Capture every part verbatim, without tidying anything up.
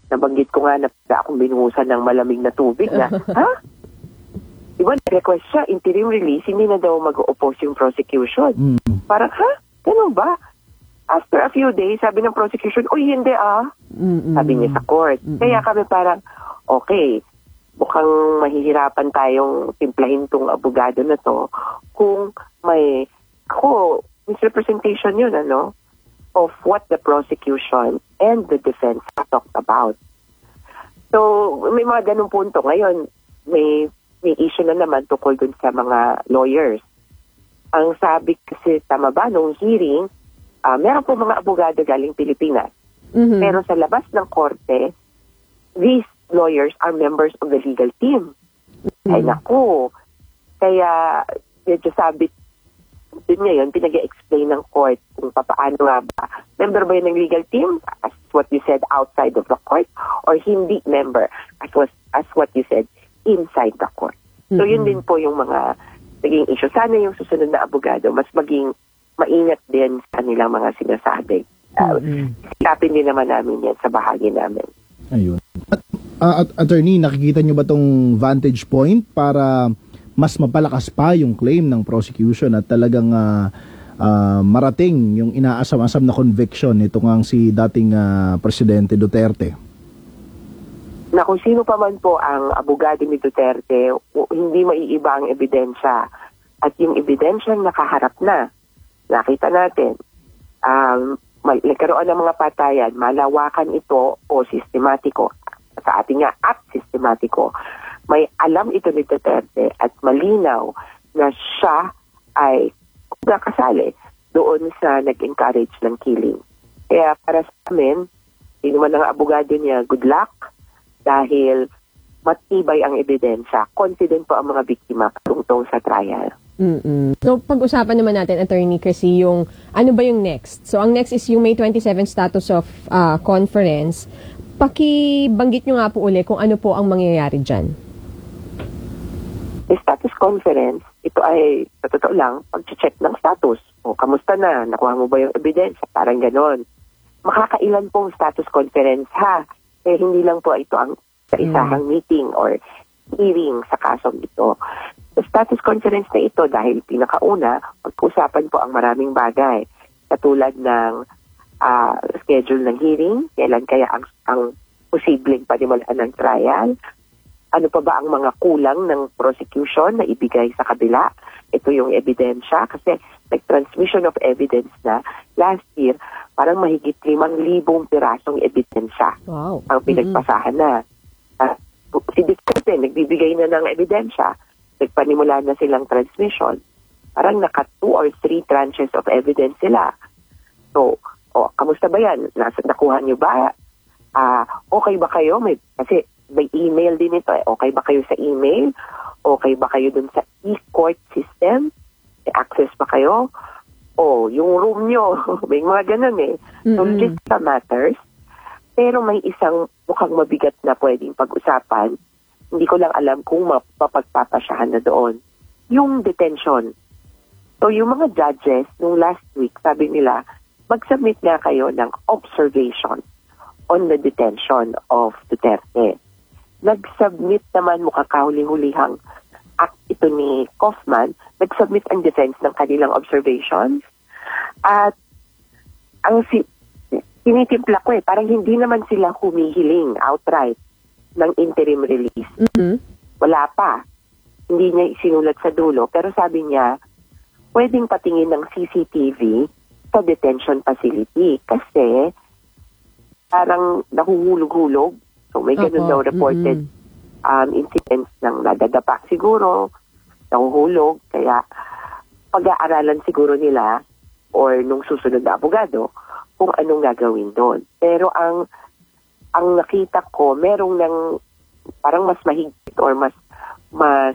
nabanggit ko nga na akong binuhusan ng malamig na tubig na, ha? Diba, request siya, interim release, hindi na daw mag-oppose yung prosecution. Mm. Parang, ha? Ganun ba? After a few days, sabi ng prosecution, uy, hindi ah. Mm-mm. Sabi niya sa court. Mm-mm. Kaya kami parang, okay, mukhang mahihirapan tayong timplahin tong abogado na to kung may, ako, misrepresentation yun, ano, of what the prosecution and the defense talked about. So, may mga ganung punto. Ngayon, may may issue na naman tukol dun sa mga lawyers. Ang sabi kasi, tama ba, nung hearing, uh, meron po mga abogado galing Pilipinas. Mm-hmm. Pero sa labas ng korte, these lawyers are members of the legal team. Mm-hmm. Ay naku, kaya medyo sabi, dun ngayon, pinag-explain ng court kung paano nga ba. Member ba yun ng legal team, as what you said, outside of the court, or hindi member, as, was, as what you said, inside the court. So, mm-hmm. yun din po yung mga naging issue. Sana yung susunod na abogado, mas maging maingat din sa kanilang mga sinasabi. Uh, mm-hmm. Sikapin din naman namin yan sa bahagi namin. Ayun. At, uh, at, attorney, nakikita nyo ba tong vantage point para mas mapalakas pa yung claim ng prosecution at talagang uh, uh, marating yung inaasam-asam na conviction nito ngang si dating uh, Presidente Duterte? Na kung sino pa man po ang abogado ni Duterte, hindi maiiba ang ebidensya. At yung ebidensya nakaharap na, nakita natin, um, nagkaroon ng mga patayan, malawakan ito o sistematiko. Sa ating nga, at sistematiko. May alam ito ni Duterte at malinaw na siya ay nakasali doon sa nag-encourage ng killing. Kaya para sa amin, sino man ang abogado niya, good luck. Dahil matibay ang ebidensya, confident po ang mga biktima tungtong sa trial. Mm-mm. So, pag-usapan naman natin, Attorney Crisy, yung ano ba yung next? So, ang next is yung May twenty-seventh status of uh, conference. Pakibanggit nyo nga po uli kung ano po ang mangyayari dyan. The status conference, ito ay, sa totoo lang, pag-check ng status. O, kamusta na? Nakuha mo ba yung ebidensya? Parang ganon. Makakailan pong status conference, ha? Eh, hindi lang po ito ang sa isahang mm. meeting or hearing sa kasong ito. Sa status conference na ito, dahil pinakauna, pag-usapan po ang maraming bagay. Katulad ng uh, schedule ng hearing, kailan kaya ang, ang posibleng panimulaan ng trial, ano pa ba ang mga kulang ng prosecution na ibigay sa kabila. Ito yung ebidensya kasi nag-transmission of evidence na last year, parang mahigit limang libong pirasong ebidensya wow. ang pinagpasahan mm-hmm. na. Uh, si Duterte, nagbibigay na ng ebidensya, nagpanimula na silang transmission. Parang naka two or three tranches of evidence sila. So, oh, kamusta ba yan? Nasa, nakuha niyo ba? Uh, okay ba kayo? May, kasi may email din ito. Eh. Okay ba kayo sa email? Okay ba kayo dun sa e-court system? May access ba kayo? O, yung room nyo. May mga ganun eh. So, mm-hmm. just the matters. Pero may isang mukhang mabigat na pwedeng pag-usapan. Hindi ko lang alam kung mapapagpapasyahan na doon. Yung detention. So, yung mga judges, nung last week, sabi nila, mag-submit nga kayo ng observation on the detention of Duterte. Nag-submit naman mukha kahuli-hulihang act ito ni Kaufman, nag-submit ang defense ng kanilang observations. At ang si tinitimpla ko eh, parang hindi naman sila humihiling outright ng interim release. Mm-hmm. Wala pa. Hindi niya isinulat sa dulo. Pero sabi niya, pwedeng patingin ng C C T V sa detention facility kasi parang nahuhulog-hulog. So may ganun daw reported mm-hmm. um, incidents ng nadadapa siguro, nahuhulog. Kaya pag-aaralan siguro nila or nung susunod na abogado kung anong gagawin doon. Pero ang ang nakita ko, merong ng parang mas mahigpit or mas mas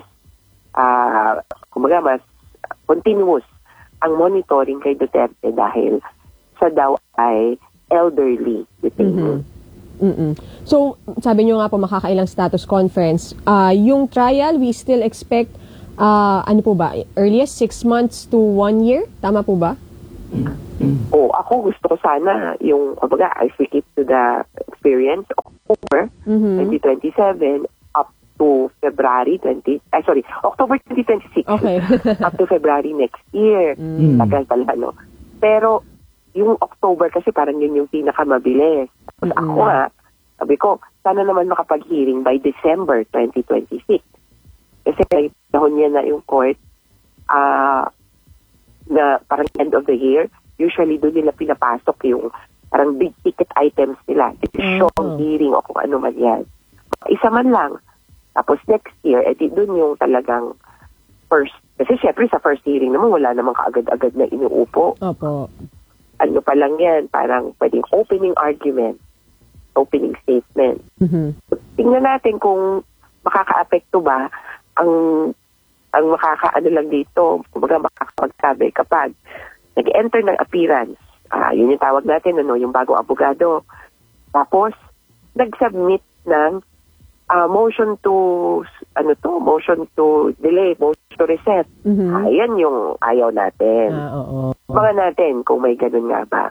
uh, kumaga mas continuous ang monitoring kay Duterte dahil sa daw ay elderly detainee. Mm-hmm. Mm-hmm. So, sabi nyo nga po makakailang status conference. Uh, yung trial, we still expect, uh, ano po ba, earliest six months to one year? Tama po ba? O, ako gusto ko sana yung, kumbaga, I speak it to the experience. October Mhm. twenty twenty-seven up to February twenty, ay sorry, October twenty twenty-six Okay. up to February next year. Mm. Tagal pala, no? Pero yung October kasi parang yun yung pinakamabilis. Tapos Mm-mm. ako nga, sabi ko, sana naman makapag-hearing by December twenty twenty-six. Kasi may panahon niya na yung court ah na parang end of the year. Usually doon nila pinapasok yung parang big ticket items nila. Decision, Oh. hearing o kung ano man yan. Isa man lang. Tapos next year, edi doon yung talagang first. Kasi syempre sa first hearing naman, wala namang kaagad-agad na inuupo. Opo. Ano pa lang yan, parang pwedeng opening argument, opening statement. Mhm. So, tingnan natin kung makaka-apekto ba ang ang makaka-ano lang dito, kumbaga makakapagsabi kapag nag-enter ng appearance, ah, yun yung tawag natin, ano, yung bagong abogado. Tapos, nag-submit ng ah, motion to, ano to, motion to delay, motion to reset. Mhm. Ayan yung ayaw natin. Ah, oo. Mga natin kung may ganun nga ba.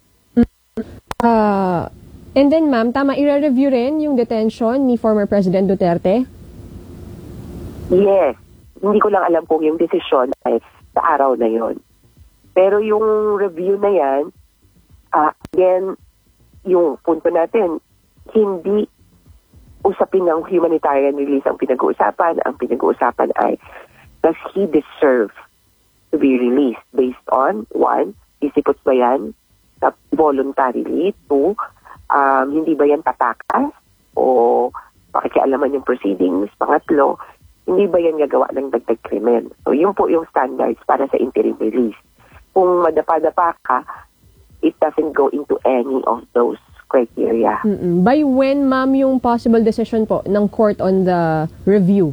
Ah, and then ma'am, tama, i-review rin yung detention ni former President Duterte? Yes. Hindi ko lang alam kung yung desisyon ay sa araw na yon. Pero yung review na yan, uh, again, yung punto natin, hindi usapin ng humanitarian release ang pinag-uusapan. Ang pinag-uusapan ay, does he deserve to be released based on, one, isipot ba yan sa voluntarily, two, um, hindi ba yan tatakas o pakikialaman yung proceedings, pangatlo, hindi ba yan gagawa ng dagdag krimen. So yun po yung standards para sa interim release. Kung madapa-dapa ka, it doesn't go into any of those criteria. Mm-mm. By when, ma'am, yung possible decision po ng court on the review?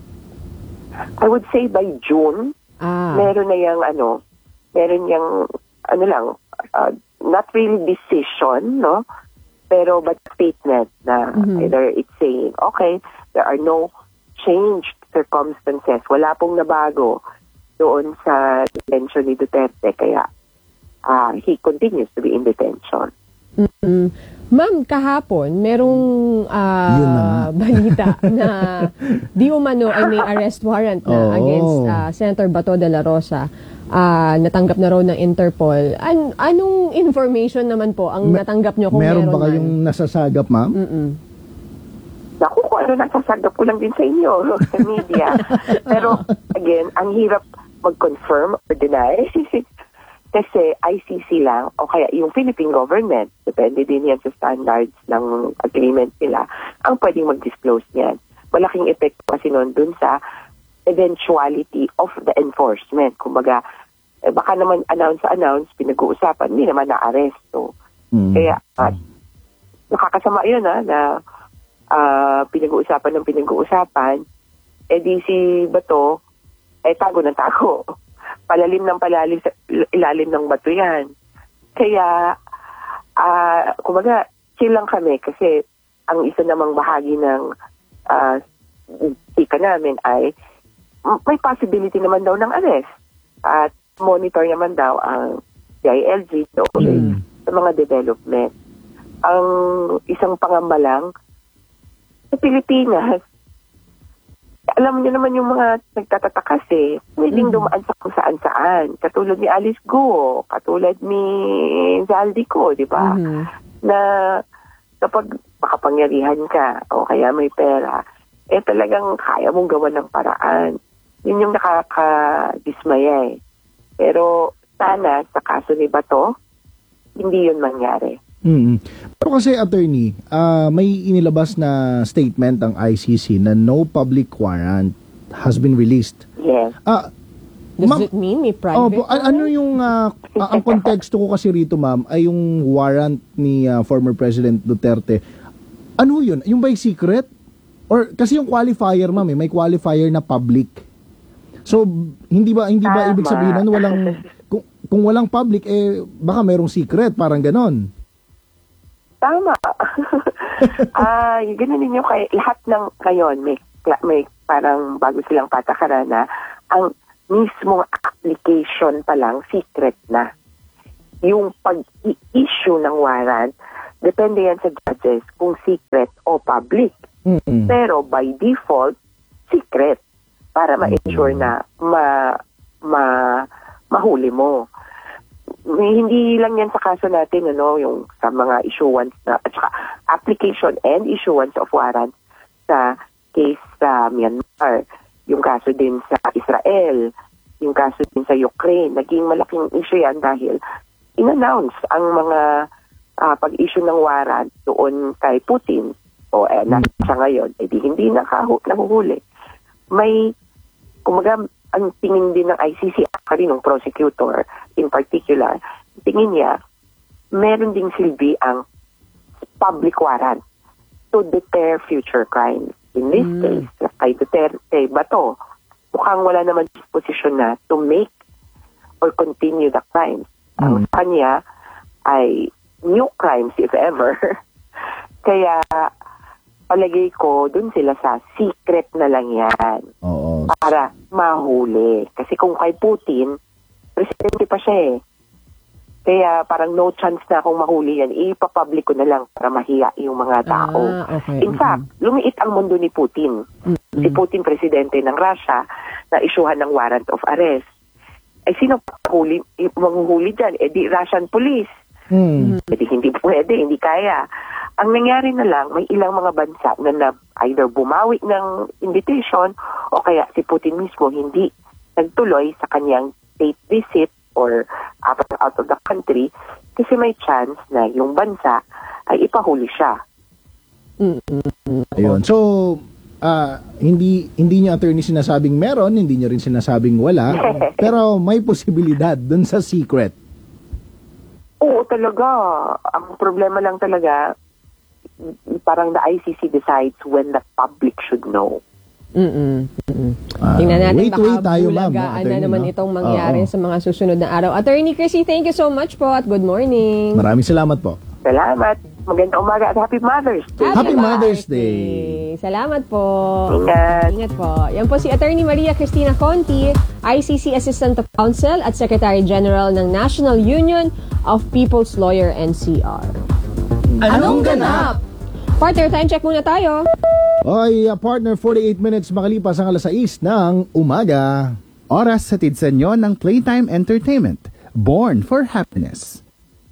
I would say by June, Ah. meron na yung ano, meron yung ano lang, uh, not really decision, no? Pero but statement na Mhm. either it's saying, okay, there are no changed circumstances. Wala pong nabago doon sa detention ni Duterte, kaya uh, he continues to be in detention. Mm. Ma'am, kahapon, merong ah, Yun na nga. balita na di umano ay may arrest warrant na Oo. against ah, Senator Bato de la Rosa. Ah, natanggap na raw ng Interpol. An- anong information naman po ang Me- natanggap nyo kung Meron meron ba kayong man? nasasagap, ma'am? Mm-mm. Naku, kung ano nasasagap ko lang din sa inyo, sa media. Pero, again, ang hirap mag-confirm or deny. Kasi I C C lang, o kaya yung Philippine government, depende din yan sa standards ng agreement nila, ang pwedeng mag-disclose niyan. Malaking epekto kasi nun dun sa eventuality of the enforcement. Kumbaga, eh, baka naman announce-announce, pinag-uusapan, hindi naman na-arresto. Mm. Kaya, uh, nakakasama yun ha, na uh, pinag-uusapan ng pinag-uusapan, eh di si Bato, eh tago ng tago. Palalim ng palalim sa ilalim ng bato yan. Kaya, uh, kumbaga, chill lang kami kasi ang isa namang bahagi ng uh, tika namin ay may possibility naman daw ng arrest. At monitor naman daw ang D I L G doon Mm. sa mga development. Ang isang pangamba lang, sa Pilipinas, alam niyo naman yung mga nagtatatakas eh, pwedeng Mm. dumaan sa kung saan-saan. Katulad ni Alice Guo, katulad ni Zaldico, di ba? Mhm. Na kapag makapangyarihan ka o kaya may pera, eh talagang kaya mong gawan ng paraan. Yun yung nakakadismaya eh. Pero sana sa kaso ni Bato, hindi yun mangyari. Mm. Pero kasi, attorney, ah, may inilabas na statement ang I C C na no public warrant has been released. Yes. Ah, Does ma'am, it mean may private? opo, a- ano yung ah, ah, ang konteksto ko kasi rito, ma'am, ay yung warrant ni ah, former President Duterte. Ano yun? Yung ba'y secret? Or kasi yung qualifier, ma'am, eh, may qualifier na public. So hindi ba hindi ba Tama. ibig sabihin nun walang kung, kung walang public eh baka mayroong secret, parang ganon. Tama. Ah, yung ganun ninyo kay lahat ng ngayon may may parang bago silang patakaran na ang mismong application pa lang secret na. Yung pag-i-issue ng warrant, depende yan sa judges kung secret o public. Mm-mm. Pero by default, secret para ma-ensure na ma, ma, mahuli mo. Hindi lang yan sa kaso natin, ano, yung sa mga issuance na, at saka application and issuance of warrant sa case sa Myanmar, yung kaso din sa Israel, yung kaso din sa Ukraine. Naging malaking issue yan dahil in-announce ang mga uh, pag-issue ng warrant doon kay Putin o eh, nasa siya ngayon, edi eh, hindi nakahu- nahuhuli. May, kumaga, ang tingin din ng I C C, actually ng prosecutor in particular, tingin niya, meron ding silbi ang public warrant to deter future crimes. In this mm. case, kay Duterte, Bato, mukhang wala naman disposition na to make or continue the crimes. Mm. Ang kanya ay new crimes, if ever. Kaya, palagay ko, dun sila sa secret na lang yan. Oo. Para mahuli. Kasi kung kay Putin, presidente pa siya eh. Kaya parang no chance na kung mahuli yan, ipapublic ko na lang para mahiya yung mga tao. Ah, okay. In fact, lumiit ang mundo ni Putin. Mm-hmm. Si Putin, presidente ng Russia, na isyuhan ng warrant of arrest. Ay sino huli, manghuhuli dyan? Eh di Russian police. Mm-hmm. Eh di hindi pwede, hindi kaya. Ang nangyari na lang, may ilang mga bansa na, na either bumawi ng invitation o kaya si Putin mismo hindi nagtuloy sa kanyang state visit or out of, out of the country kasi may chance na yung bansa ay ipahuli siya. Ayun. So, uh, hindi hindi niyo attorney sinasabing meron, hindi niyo rin sinasabing wala, pero may posibilidad dun sa secret. Oo, talaga. Ang problema lang talaga, parang the I C C decides when the public should know. Mm-mm. Mm-mm. Uh, Tingnan natin, wait, baka wait tayo, ma'am, bulagaan attorney, na naman no? itong mangyari Uh-oh. sa mga susunod na araw. Attorney Chrissy, thank you so much po at good morning. Maraming salamat po. Salamat. Magandang umaga at Happy Mother's Day. Happy Mother's Day. Salamat po. Ingat. Ingat po. Yan po si Attorney Maria Cristina Conti, I C C Assistant to Counsel at Secretary General ng National Union of People's Lawyer N C R. Anong ganap? Partner, time check muna tayo. Oy, uh, partner, forty-eight minutes makalipas ang alas sais ng umaga. Oras sa tidsa nyo ng Playtime Entertainment. Born for Happiness.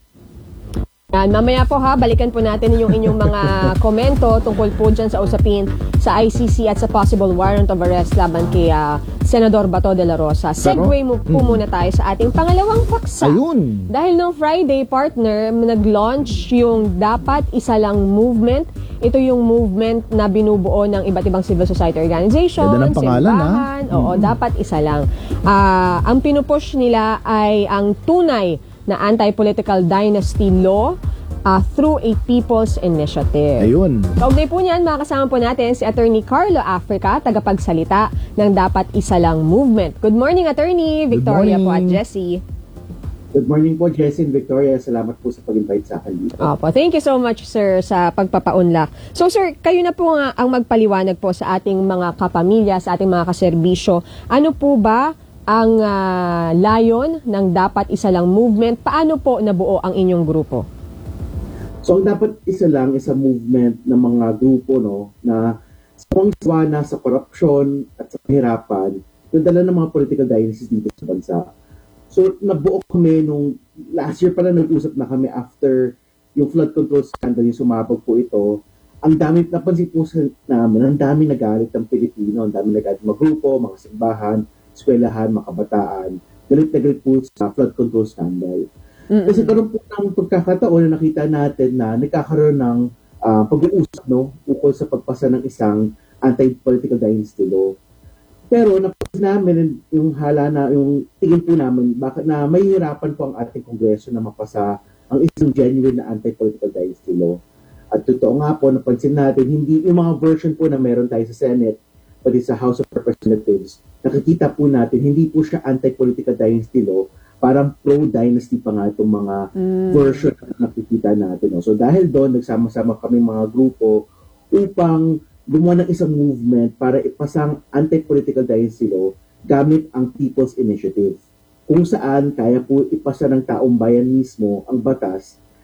Yan, mamaya po ha, balikan po natin yung inyong mga komento tungkol po dyan sa usapin sa I C C at sa possible warrant of arrest laban kay uh, Senador Bato de la Rosa. Segway mo po muna tayo sa ating pangalawang paksa. Ayun. Dahil nung Friday, partner, nag-launch yung Dapat Isa Lang Movement. Ito yung movement na binubuo ng iba't ibang civil society organization, Ganda ng pangalan, simbahan. ha? Oo, Mm-hmm. dapat isa lang. Uh, ang pinupush nila ay ang tunay na anti-political dynasty law uh, through a people's initiative. Ayun. Kaugnay po niyan, makakasama po natin si Attorney Carlo Africa, tagapagsalita ng Dapat Isa Lang Movement. Good morning, Attorney. Victoria morning. po at Jessie. Good morning po, Jessie and Victoria. Salamat po sa pag-invite sa akin dito. Opo, thank you so much, sir, sa pagpapaunlak. So, sir, kayo na po nga ang magpaliwanag po sa ating mga kapamilya, sa ating mga kaserbisyo. Ano po ba ang uh, layon ng Dapat Isa Lang Movement? Paano po nabuo ang inyong grupo? So, ang Dapat Isa Lang is a movement ng mga grupo no, na sawang-sawa na sa korupsyon at sa kahirapan, yung dala ng mga political dynasties dito sa bansa. So, nabuo kami nung last year pala nag-usap na kami after yung flood control scandal, yung sumabog po ito. Ang dami, napansin po sa namin, ang dami nagalit ng Pilipino, ang dami nagalit mga grupo, mga simbahan, eskwelahan, mga kabataan. Galit na galit po sa flood control scandal. Mm-hmm. Kasi karoon po ng pagkakataon na nakita natin na nagkakaroon ng uh, pag-uusap no, ukol sa pagpasa ng isang anti-political dynasty law. Pero napansin namin yung hala na, yung tingin po namin, bakit na may hirapan po ang ating Kongreso na mapasa ang isang genuine na anti-political dynasty law. At totoo nga po, napansin natin, hindi yung mga version po na meron tayo sa Senate, pati sa House of Representatives, nakikita po natin, hindi po siya anti-political dynasty law, parang pro-dynasty pa nga itong mga mm. version na nakikita natin. No? So dahil doon, nagsama-sama kami mga grupo upang gumawa ng isang movement para ipasang anti-political dynasty law gamit ang People's Initiative. Kung saan kaya po ipasa ng taong bayan mismo ang batas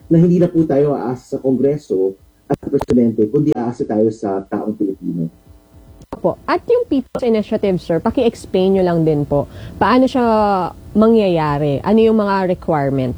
na hindi na po tayo aasa sa Kongreso at sa Presidente, kundi aasa tayo sa taong Pilipino. Po. At yung People's Initiative, sir, paki-explain nyo lang din po, paano siya mangyayari? Ano yung mga requirement?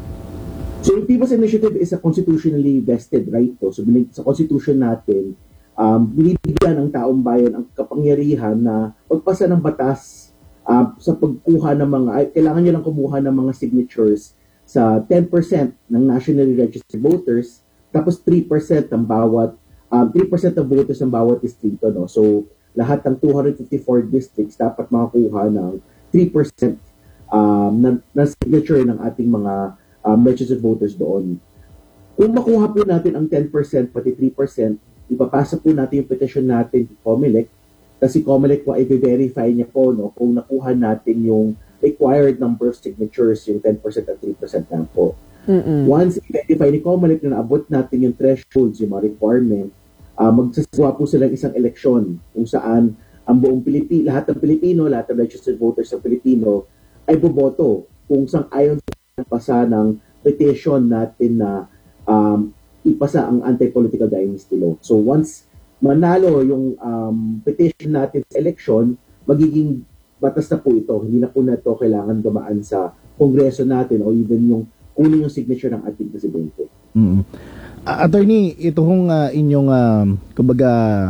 So, yung People's Initiative is a constitutionally vested right po. So, sa Constitution natin, um, binibigyan ng taong bayan ang kapangyarihan na pagpasa ng batas uh, sa pagkuha ng mga, ay, kailangan nyo lang kumuha ng mga signatures sa ten percent ng nationally registered voters, tapos three percent ng bawat Um, three percent of voters ng bawat distrito. No? So, lahat ng two hundred fifty-four districts dapat makakuha ng three percent um, na, na signature ng ating mga um, registered voters doon. Kung makuha po natin ang ten percent pati three percent, ipapasa po natin yung petition natin to COMELEC, kasi COMELEC po ay verify niya po no, kung nakuha natin yung required number of signatures, yung ten percent at three percent lang po. Mm-mm. Once identify ni COMELEC na naabot natin yung thresholds, yung mga requirement, Uh, magsasagawa po sila isang eleksyon kung saan ang buong Pilipino, lahat ng Pilipino, lahat ng registered voters ng Pilipino ay boboto kung sang ayon sa pasa ng petition natin na um, ipasa ang anti-political dynasty law. So once manalo yung um, petition natin sa election, magiging batas na po ito. Hindi na po na ito kailangan dumaan sa Kongreso natin o even yung kunin yung signature ng ating presidente. Mm-hmm. Uh, attorney, ito hong uh, inyong uh, kumbaga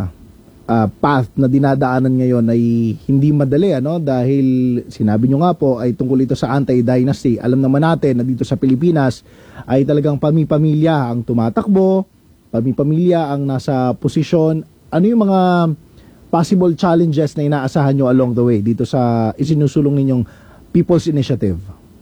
uh, path na dinadaanan ngayon ay hindi madali, ano, dahil sinabi nyo nga po ay tungkol ito sa anti-dynasty. Alam naman natin na dito sa Pilipinas ay talagang pami-pamilya ang tumatakbo, pami-pamilya ang nasa posisyon. Ano yung mga possible challenges na inaasahan nyo along the way dito sa isinusulong ninyong People's Initiative?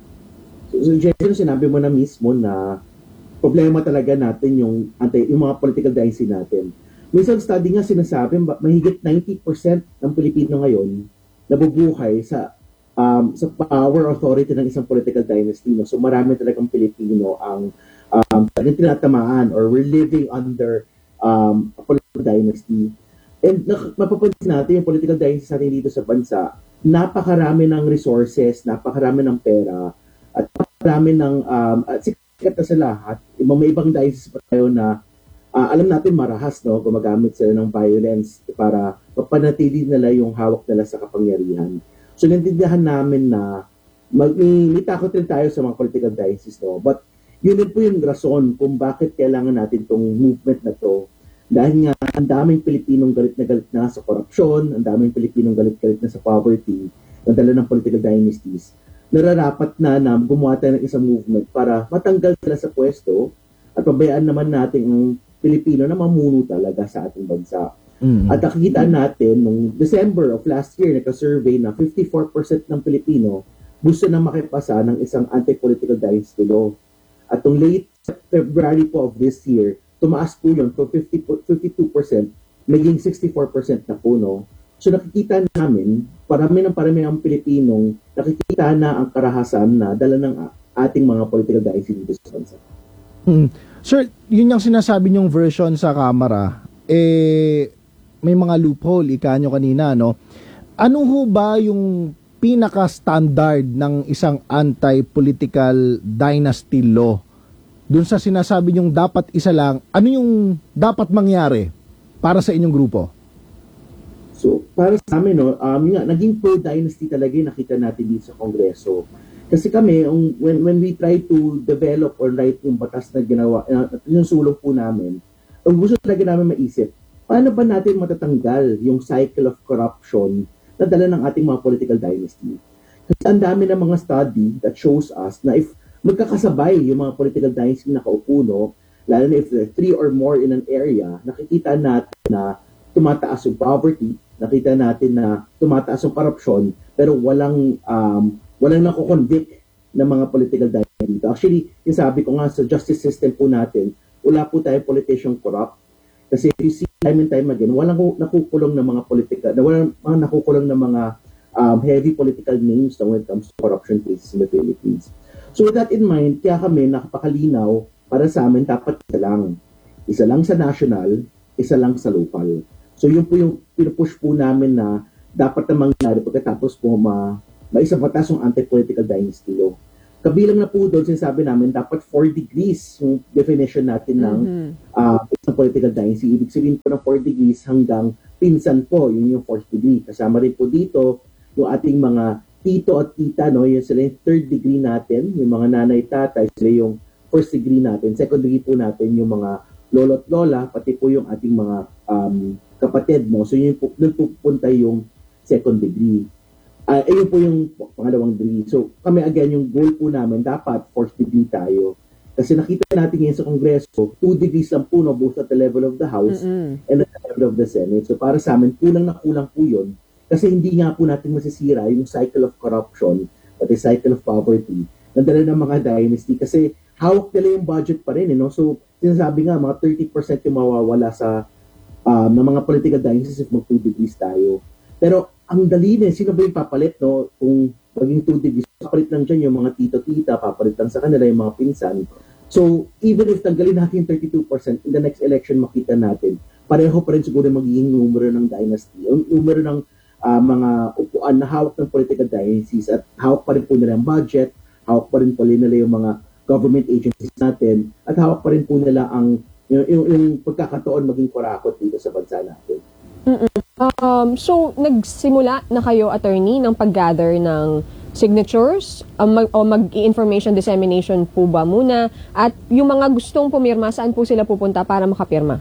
So, so Jason, sinabi mo na mismo na problema talaga natin yung, anti, yung mga political dynasty natin. May isang study nga sinasabi, mahigit ninety percent ng Pilipino ngayon nabubuhay sa um, sa power authority ng isang political dynasty. No? So marami talagang Pilipino ang um, tinatamaan or we're living under um, a political dynasty. And mapapansin natin yung political dynasty natin dito sa bansa, napakarami ng resources, napakarami ng pera, at napakarami ng um, at sikat na sa lahat. Ibang may ibang dynasties pa tayo na uh, alam natin marahas, no, gumagamit sila ng violence para mapanatili nila yung hawak nila sa kapangyarihan. So naintindihan namin na mag, may, may takot rin tayo sa mga political dynasties, no? But yun din po yung rason kung bakit kailangan natin itong movement na to. Dahil nga ang daming Pilipinong galit na galit na sa korupsyon, ang daming Pilipinong galit-galit na sa poverty, na dala ng political dynasties, nararapat na na gumawa tayo ng isang movement para matanggal sila sa pwesto at pabayaan naman natin ang Pilipino na mamuno talaga sa ating bansa. Mm-hmm. At nakikita natin, nung December of last year, naka-survey na fifty-four percent ng Pilipino gusto na makipasa ng isang anti-political dynasty law. At nung late February po of this year, tumaas po yun from fifty-two percent, naging sixty-four percent na po, no? So nakikita namin, parami ng parami ng Pilipinong nakikita na ang karahasan na dala ng ating mga political dynasty dito sa bansa. Hmm. Sir, yun yung sinasabi niyong version sa Kamara, eh, may mga loophole, ika nyo kanina, no? Ano ho ba yung pinaka-standard ng isang anti-political dynasty law? Doon sa sinasabi niyong dapat isa lang, ano yung dapat mangyari para sa inyong grupo? So, para sa amin, no, um, nga, naging pro-dynasty talaga yung nakita natin dito sa Kongreso. Kasi kami, um, when, when we try to develop or write yung batas na ginawa, uh, yung sulong po namin, ang gusto talaga namin maisip, paano ba natin matatanggal yung cycle of corruption na dala ng ating mga political dynasty? Kasi ang dami ng mga study that shows us na if magkakasabay yung mga political dynasty na nakaupo, no, lalo na if there are three or more in an area, nakikita natin na tumataas yung poverty, nakita natin na tumataas yung corruption, pero walang um, walang nako-convict ng mga political dynasty dito. Actually, yung sabi ko nga sa justice system po natin, wala po tayo politician corrupt. Kasi you see time and time again, walang nakukulong ng mga political, walang mga nakukulong ng mga um, heavy political names when it comes to corruption cases in the Philippines. So with that in mind, kaya kami nakapakalinaw para sa amin dapat isa lang. Isa lang sa national, isa lang sa local. So yun po yung pinupush po namin na dapat na mangyari pagkatapos po ma maisang batas yung anti-political dynasty law. kabilang na po doon, sinasabi namin, dapat four degrees yung definition natin ng Mhm. uh, isang political dynasty. Ibig sabihin po ng four degrees hanggang pinsan po, yun yung fourth degree. Kasama rin po dito yung ating mga tito at tita, no? Yung sila yung third degree natin, yung mga nanay, tatay, sila yung first degree natin. Second degree po natin yung mga lolo at lola, pati po yung ating mga um, kapatid, no? So yun po, doon po punta yung second degree. Uh, ayun po yung pangalawang degree. So kami again, yung goal po namin, dapat fourth degree tayo. Kasi nakita natin ngayon sa Kongreso, two degrees lang po, no, both at the level of the House Mm-mm. and at the level of the Senate. So para sa amin, kulang na kulang po yun. Kasi hindi nga po natin masisira yung cycle of corruption, pati cycle of poverty, na dala ng mga dynasty. Kasi hawak nila yung budget pa rin. Eh, no? So sinasabi nga, mga thirty percent yung mawawala sa um, ng mga political dynasties if mag two degrees tayo. Pero ang dali na, sino ba yung papalit, no? Kung maging two degrees, papalit lang dyan yung mga tito-tita, papalit lang sa kanila yung mga pinsan. So, even if tanggalin natin yung thirty-two percent, in the next election makita natin, pareho pa rin siguro magiging numero ng dynasty, yung numero ng uh, mga upuan na hawak ng political dynasties at hawak pa rin po nila ang budget, hawak pa rin po nila yung mga government agencies natin, at hawak pa rin po nila ang yung, yung, yung pagkakataon maging kurakot dito sa bansa natin. Um, so, nagsimula na kayo, attorney, ng pag-gather ng signatures um, mag, o mag-information dissemination po ba muna? At yung mga gustong pumirma, saan po sila pupunta para makapirma?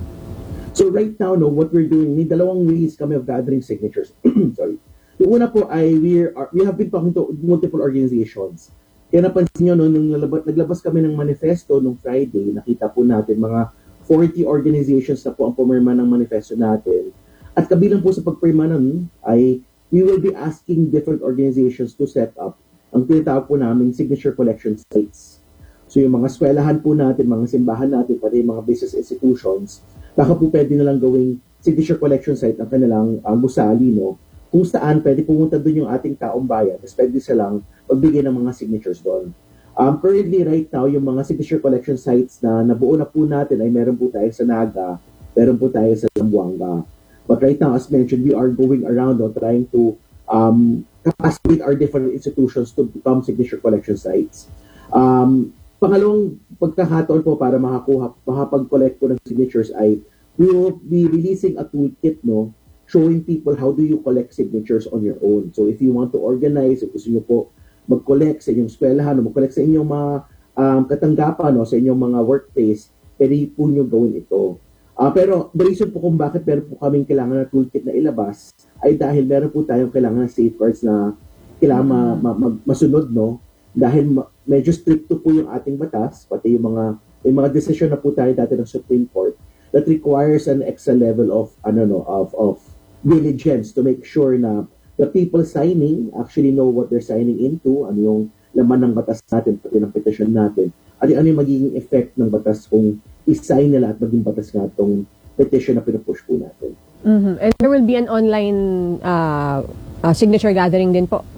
So right now, no, what we're doing, may dalawang ways kami of gathering signatures. Sorry. Yung una po ay we are, we have been talking to multiple organizations. Kaya napansin nyo, no, nung nalabas, naglabas kami ng manifesto nung Friday, nakita po natin mga forty organizations na po ang pumirma ng manifesto natin. At kabilang po sa pagpirma nun ay we will be asking different organizations to set up ang tinatawag po namin signature collection sites. So yung mga eskwelahan po natin, mga simbahan natin, pati mga business institutions, baka po pwede nalang gawing signature collection site ang kanilang uh, gusali, no? Kung saan pwede pumunta doon yung ating taong bayan, tapos pwede silang magbigay ng mga signatures doon. Um, currently, right now, yung mga signature collection sites na nabuo na po natin ay meron po tayo sa Naga, meron po tayo sa Zamboanga. But right now, as mentioned, we are going around no, trying to um, capacitate our different institutions to become signature collection sites. Um, pangalawang pagkakataon po para makakuha, makapag-collect po ng signatures ay we will be releasing a toolkit, no, showing people how do you collect signatures on your own. So if you want to organize, if gusto nyo po mag-collect sa inyong eskwelahan o mag-collect sa inyong mga um, katanggapan no, sa inyong mga workplace, pwede po nyo gawin ito. Uh, pero the reason po kung bakit meron po kaming kailangan na toolkit na ilabas ay dahil meron po tayong kailangan ng safeguards na kailangan ma- ma- ma- masunod, no? Dahil ma- medyo stricto po yung ating batas, pati yung mga yung mga decision na po tayo dati ng Supreme Court that requires an extra level of ano no of of diligence to make sure na the people signing actually know what they're signing into, ano yung laman ng batas natin, pati ng petition natin, at ano yung magiging effect ng batas kung i-sign nila at maging batas nga itong petition na pinupush po natin. Mm-hmm. And there will be an online uh, uh, signature gathering din po.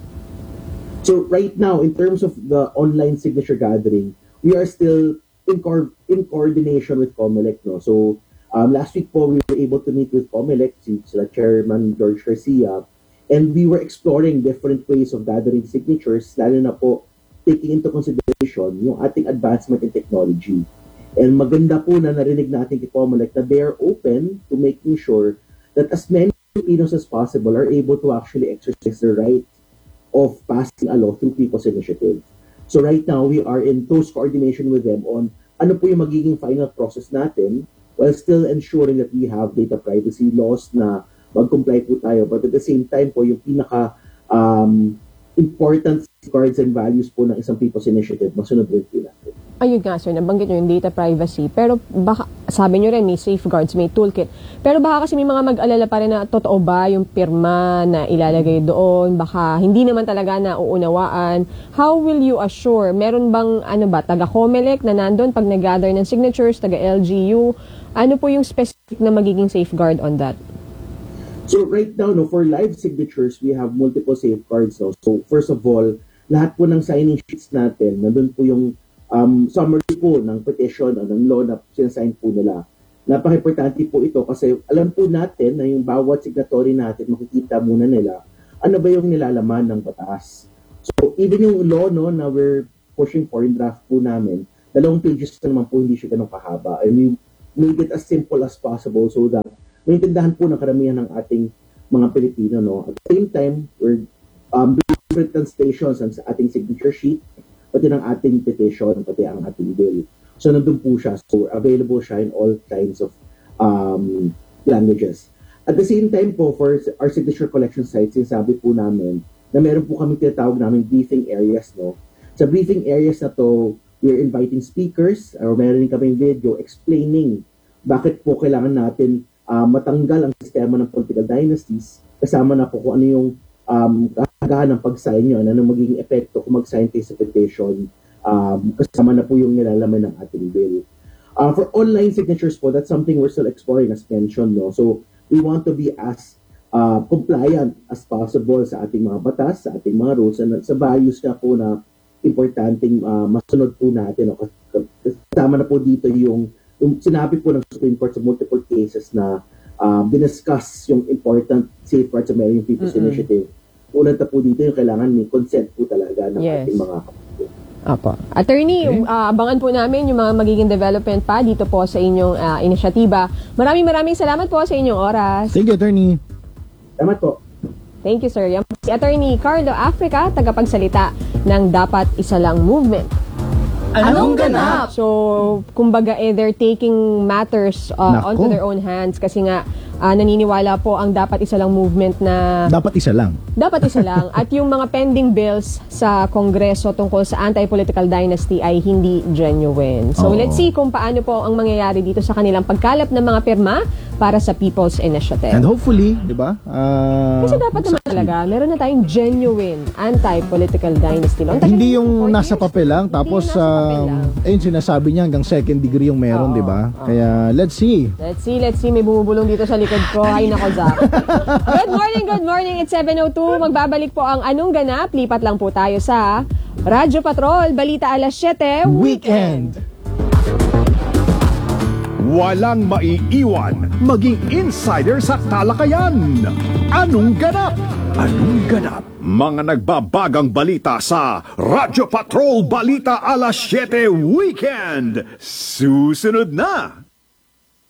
So right now, in terms of the online signature gathering, we are still in, co- in coordination with COMELEC. No? So um, last week po, we were able to meet with COMELEC, si sila Chairman George Garcia, and we were exploring different ways of gathering signatures, lalo na po taking into consideration yung ating advancement in technology. And maganda po na narinig natin kay COMELEC na they are open to making sure that as many Filipinos as possible are able to actually exercise their right of passing a law through People's Initiative. So right now, we are in close coordination with them on ano po yung magiging final process natin while still ensuring that we have data privacy laws na mag-comply po tayo. But at the same time po, yung pinaka um, important safeguards and values po ng isang People's Initiative, masunod rin po natin. Ayun nga, sir, nabanggit nyo yung data privacy. Pero baka, sabi nyo rin, may safeguards, may toolkit. Pero baka kasi may mga mag-alala pa rin na totoo ba yung pirma na ilalagay doon? Baka hindi naman talaga na uunawaan. How will you assure? Meron bang, ano ba, taga-COMELEC na nandun pag nag-gather ng signatures, taga-L G U? Ano po yung specific na magiging safeguard on that? So right now, no, for live signatures, we have multiple safeguards. No? So first of all, lahat po ng signing sheets natin, nandun po yung um, summary po ng petition o ng law na sinasign po nila. Napaka-importante po ito kasi alam po natin na yung bawat signatory natin, makikita muna nila ano ba yung nilalaman ng batas. So, even yung law, no, na we're pushing for yung draft po namin, dalawang pages na naman po, hindi siya ganun kahaba. And we made it as simple as possible so that maintindahan po ng karamihan ng ating mga Pilipino, no. At the same time, we're um, doing different translations sa ating signature sheet, pati ng ating petition, pati ang ating bill. So, nandun po siya. So, available siya in all kinds of um, languages. At the same time po, for our signature collection sites, sinasabi po namin na meron po kami tinatawag namin briefing areas, no? Sa briefing areas na to, we're inviting speakers, or meron din kaming video explaining bakit po kailangan natin uh, matanggal ang sistema ng political dynasties, kasama na po kung ano yung um, kahagahan ng pag-sign nyo, ano magiging epekto kung mag-sign kayo sa petition, um, kasama na po yung nilalaman ng ating bill. Uh, for online signatures po, that's something we're still exploring as mentioned, no? So, we want to be as uh, compliant as possible sa ating mga batas, sa ating mga rules, and sa values na po na importanteng uh, masunod po natin. No? Kasama na po dito yung, yung sinabi po ng Supreme Court sa multiple cases na uh, diniscuss yung important safeguards sa American People's Mm-mm. Initiative. Unang na po dito yung kailangan may consent po talaga ng yes. ating mga kapatid. Apo. Attorney, okay. uh, abangan po namin yung mga magiging development pa dito po sa inyong uh, inisyatiba. Maraming maraming salamat po sa inyong oras. Thank you, Attorney. Salamat po. Thank you, sir. Yan po si Attorney Carlo Africa, tagapagsalita ng Dapat Isa Lang Movement. Anong ganap? So, kumbaga, eh, they're taking matters uh, onto their own hands kasi nga uh, naniniwala po ang Dapat Isa Lang Movement na dapat isa lang. Dapat isa lang. At yung mga pending bills sa Kongreso tungkol sa anti-political dynasty ay hindi genuine. So, Oo. let's see kung paano po ang mangyayari dito sa kanilang pagkalap ng mga pirma para sa People's Initiative. And hopefully, di ba? Uh, Kasi dapat naman talaga, meron na tayong genuine anti-political dynasty. Long hindi yung nasa papel lang, tapos uh, ayun sinasabi niya hanggang second degree yung meron, di ba? Kaya let's see. Let's see, let's see. May bumubulong dito sa likod ko. Ay nako, Zach. Good morning, good morning. It's seven oh two. Magbabalik po ang Anong Ganap. Lipat lang po tayo sa Radyo Patrol. Balita alas siyete. Weekend. Walang maiiwan, maging insider sa talakayan. Anong ganap? Anong ganap? Mga nagbabagang balita sa Radyo Patrol Balita alas siyete Weekend. Susunod na!